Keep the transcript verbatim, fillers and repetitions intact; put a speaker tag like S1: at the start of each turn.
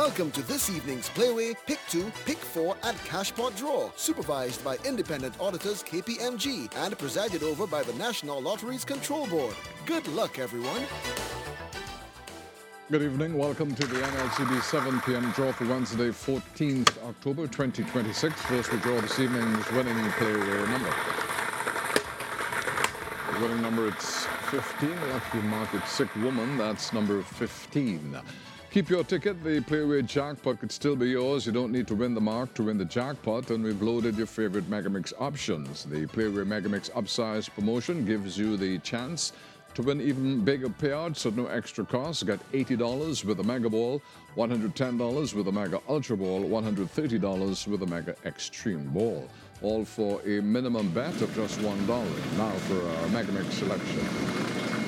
S1: Welcome to this evening's Playway Pick two, Pick four and Cashpot Draw, supervised by independent auditors K P M G and presided over by the National Lotteries Control Board. Good luck, everyone.
S2: Good evening. Welcome to the N L C B seven p m draw for Wednesday, fourteenth October twenty twenty-six. First we draw this evening's winning Playway number. The winning number, it's fifteen. Lucky market sick woman. That's number fifteen. Keep your ticket. The Playway jackpot could still be yours. You don't need to win the mark to win the jackpot, and we've loaded your favorite Megamix options. The Playway Megamix upsize promotion gives you the chance to win even bigger payouts at no extra cost. Get eighty dollars with a Mega Ball, one hundred ten dollars with a Mega Ultra Ball, one hundred thirty dollars with a Mega Extreme Ball. All for a minimum bet of just one dollar. Now for our Megamix selection.